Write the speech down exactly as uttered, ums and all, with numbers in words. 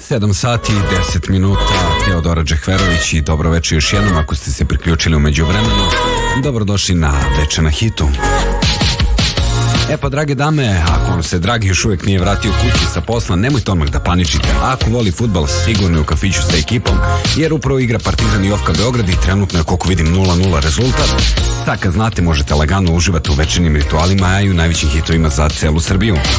sedam sati i deset minuta, Teodora Džehverović i dobro večer još jednom ako ste se priključili u međuvremenu. Dobrodošli na Večer na hitu. E pa, drage dame, ako vam se dragi još uvijek nije vratio kući sa posla, nemojte odmah da paničite. Ako voli fudbal, sigurno je u kafiću sa ekipom, jer upravo igra Partizan i Ofka Beograd i trenutno je, koliko vidim, nula nula rezultat. Sad kad znate, možete lagano uživati u večernjim ritualima, a i u najvećim hitovima za celu Srbiju.